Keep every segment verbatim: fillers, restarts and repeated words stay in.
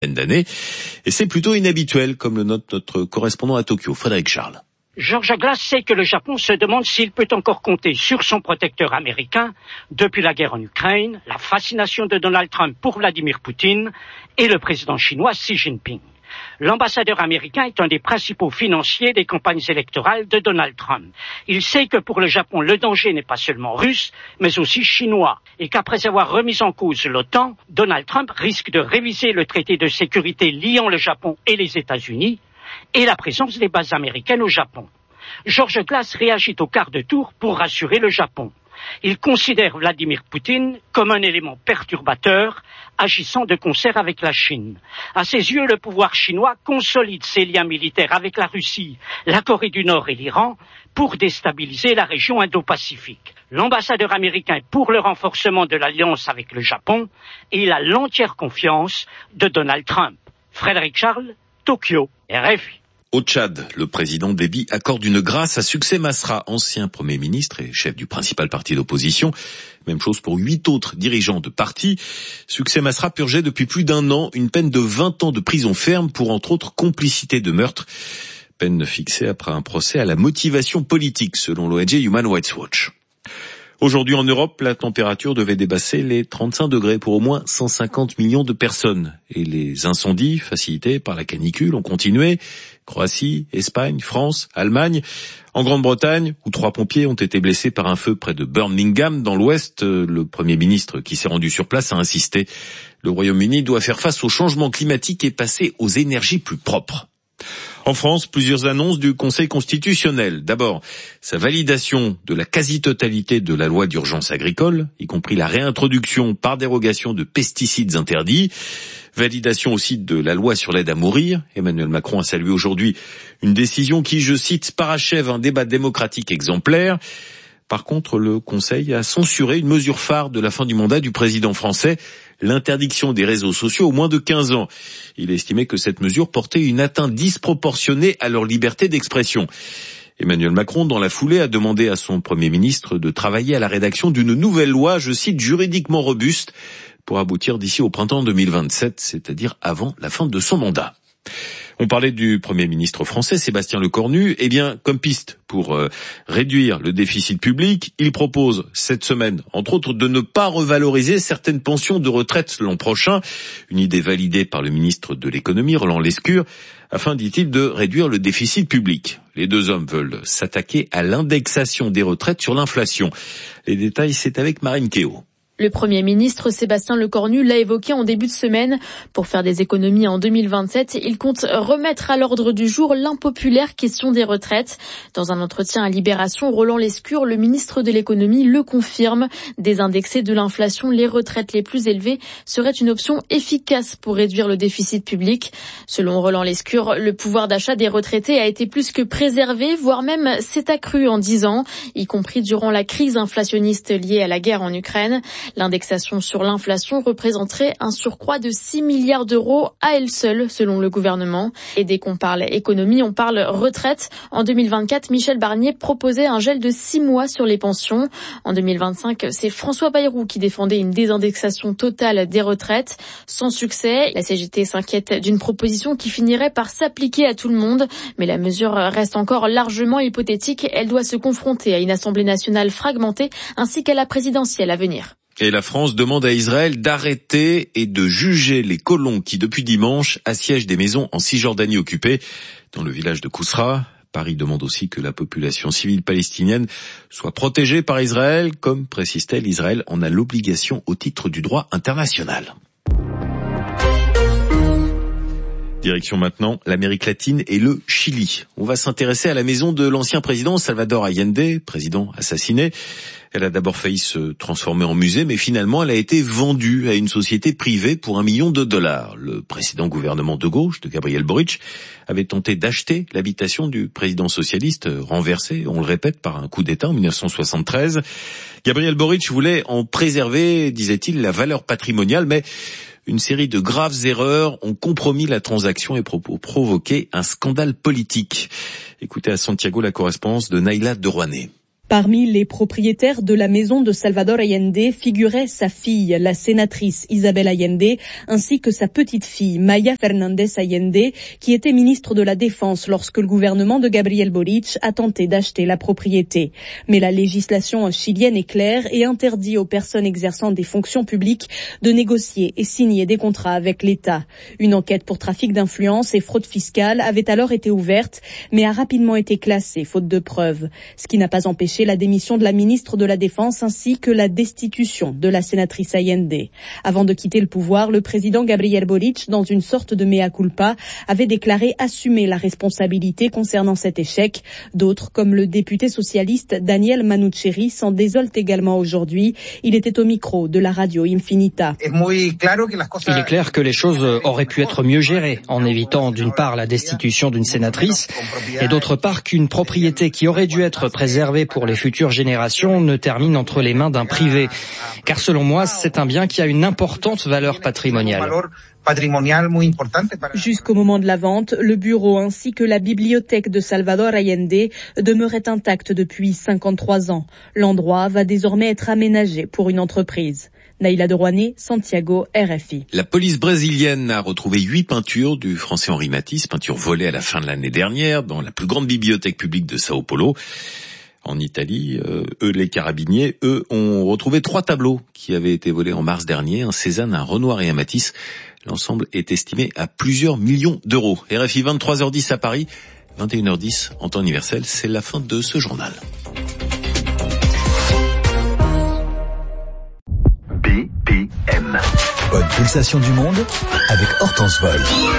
d'années. Et c'est plutôt inhabituel, comme le note notre correspondant à Tokyo, Frédéric Charles. George Glass sait que le Japon se demande s'il peut encore compter sur son protecteur américain depuis la guerre en Ukraine, la fascination de Donald Trump pour Vladimir Poutine et le président chinois Xi Jinping. L'ambassadeur américain est un des principaux financiers des campagnes électorales de Donald Trump. Il sait que pour le Japon, le danger n'est pas seulement russe, mais aussi chinois, et qu'après avoir remis en cause l'OTAN, Donald Trump risque de réviser le traité de sécurité liant le Japon et les États-Unis, et la présence des bases américaines au Japon. George Glass réagit au quart de tour pour rassurer le Japon. Il considère Vladimir Poutine comme un élément perturbateur, agissant de concert avec la Chine. À ses yeux, le pouvoir chinois consolide ses liens militaires avec la Russie, la Corée du Nord et l'Iran pour déstabiliser la région Indo-Pacifique. L'ambassadeur américain est pour le renforcement de l'alliance avec le Japon et il a l'entière confiance de Donald Trump. Frédéric Charles, Tokyo, R F I. Au Tchad, le président Déby accorde une grâce à Succès Masra, ancien Premier ministre et chef du principal parti d'opposition. Même chose pour huit autres dirigeants de parti. Succès Masra purgeait depuis plus d'un an une peine de vingt ans de prison ferme pour entre autres complicité de meurtre. Peine fixée après un procès à la motivation politique, selon l'O N G Human Rights Watch. Aujourd'hui en Europe, la température devait dépasser les trente-cinq degrés pour au moins cent cinquante millions de personnes. Et les incendies, facilités par la canicule, ont continué. Croatie, Espagne, France, Allemagne. En Grande-Bretagne, où trois pompiers ont été blessés par un feu près de Birmingham, dans l'Ouest, le Premier ministre qui s'est rendu sur place a insisté. Le Royaume-Uni doit faire face au changement climatique et passer aux énergies plus propres. En France, plusieurs annonces du Conseil constitutionnel. D'abord, sa validation de la quasi-totalité de la loi d'urgence agricole, y compris la réintroduction par dérogation de pesticides interdits. Validation aussi de la loi sur l'aide à mourir. Emmanuel Macron a salué aujourd'hui une décision qui, je cite, parachève un débat démocratique exemplaire. Par contre, le Conseil a censuré une mesure phare de la fin du mandat du président français, l'interdiction des réseaux sociaux aux moins de quinze ans. Il a estimé que cette mesure portait une atteinte disproportionnée à leur liberté d'expression. Emmanuel Macron, dans la foulée, a demandé à son Premier ministre de travailler à la rédaction d'une nouvelle loi, je cite, juridiquement robuste, pour aboutir d'ici au printemps deux mille vingt-sept, c'est-à-dire avant la fin de son mandat. On parlait du Premier ministre français, Sébastien Lecornu. Eh bien, comme piste pour euh, réduire le déficit public, il propose cette semaine, entre autres, de ne pas revaloriser certaines pensions de retraite l'an prochain. Une idée validée par le ministre de l'économie, Roland Lescure, afin, dit-il, de réduire le déficit public. Les deux hommes veulent s'attaquer à l'indexation des retraites sur l'inflation. Les détails, c'est avec Marine Kéo. Le Premier ministre Sébastien Lecornu l'a évoqué en début de semaine. Pour faire des économies en deux mille vingt-sept, il compte remettre à l'ordre du jour l'impopulaire question des retraites. Dans un entretien à Libération, Roland Lescure, le ministre de l'économie, le confirme. Désindexer de l'inflation les retraites les plus élevées serait une option efficace pour réduire le déficit public. Selon Roland Lescure, le pouvoir d'achat des retraités a été plus que préservé, voire même s'est accru en dix ans, y compris durant la crise inflationniste liée à la guerre en Ukraine. L'indexation sur l'inflation représenterait un surcroît de six milliards d'euros à elle seule, selon le gouvernement. Et dès qu'on parle économie, on parle retraite. En deux mille vingt-quatre, Michel Barnier proposait un gel de six mois sur les pensions. En deux mille vingt-cinq, c'est François Bayrou qui défendait une désindexation totale des retraites. Sans succès, la C G T s'inquiète d'une proposition qui finirait par s'appliquer à tout le monde. Mais la mesure reste encore largement hypothétique. Elle doit se confronter à une Assemblée nationale fragmentée ainsi qu'à la présidentielle à venir. Et la France demande à Israël d'arrêter et de juger les colons qui, depuis dimanche, assiègent des maisons en Cisjordanie occupée, dans le village de Kousra. Paris demande aussi que la population civile palestinienne soit protégée par Israël. Comme précise-t-elle, Israël en a l'obligation au titre du droit international. Direction maintenant l'Amérique latine et le Chili. On va s'intéresser à la maison de l'ancien président Salvador Allende, président assassiné. Elle a d'abord failli se transformer en musée, mais finalement elle a été vendue à une société privée pour un million de dollars. Le précédent gouvernement de gauche, de Gabriel Boric, avait tenté d'acheter l'habitation du président socialiste renversé, on le répète, par un coup d'État en dix-neuf cent soixante-treize. Gabriel Boric voulait en préserver, disait-il, la valeur patrimoniale, mais une série de graves erreurs ont compromis la transaction et provoqué un scandale politique. Écoutez à Santiago la correspondance de Naïla de Rouanet. Parmi les propriétaires de la maison de Salvador Allende figurait sa fille, la sénatrice Isabel Allende, ainsi que sa petite-fille, Maya Fernández Allende, qui était ministre de la Défense lorsque le gouvernement de Gabriel Boric a tenté d'acheter la propriété. Mais la législation chilienne est claire et interdit aux personnes exerçant des fonctions publiques de négocier et signer des contrats avec l'État. Une enquête pour trafic d'influence et fraude fiscale avait alors été ouverte, mais a rapidement été classée, faute de preuves. Ce qui n'a pas empêché la démission de la ministre de la Défense ainsi que la destitution de la sénatrice Allende. Avant de quitter le pouvoir, le président Gabriel Boric, dans une sorte de mea culpa, avait déclaré assumer la responsabilité concernant cet échec. D'autres, comme le député socialiste Daniel Manucheri, s'en désolent également aujourd'hui. Il était au micro de la radio Infinita. Il est clair que les choses auraient pu être mieux gérées, en évitant d'une part la destitution d'une sénatrice et d'autre part qu'une propriété qui aurait dû être préservée pour les futures générations ne termine entre les mains d'un privé. Car selon moi, c'est un bien qui a une importante valeur patrimoniale. Jusqu'au moment de la vente, le bureau ainsi que la bibliothèque de Salvador Allende demeuraient intacts depuis cinquante-trois ans. L'endroit va désormais être aménagé pour une entreprise. Naïla Derouané, Santiago, R F I. La police brésilienne a retrouvé huit peintures du français Henri Matisse, peintures volées à la fin de l'année dernière dans la plus grande bibliothèque publique de Sao Paulo. En Italie, euh, eux, les carabiniers, eux, ont retrouvé trois tableaux qui avaient été volés en mars dernier, un Cézanne, un Renoir et un Matisse. L'ensemble est estimé à plusieurs millions d'euros. R F I, vingt-trois heures dix à Paris, vingt et une heures dix en temps universel. C'est la fin de ce journal. B P M. Bonne pulsation du monde avec Hortense Vol.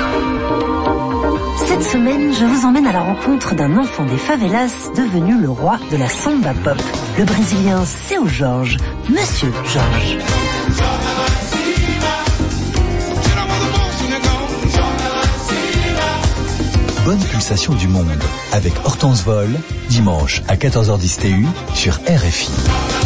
Cette semaine, je vous emmène à la rencontre d'un enfant des favelas devenu le roi de la samba pop, le Brésilien Seu Jorge, Monsieur Jorge. Bonne pulsation du monde avec Hortense Vol, dimanche à quatorze heures dix T U sur R F I.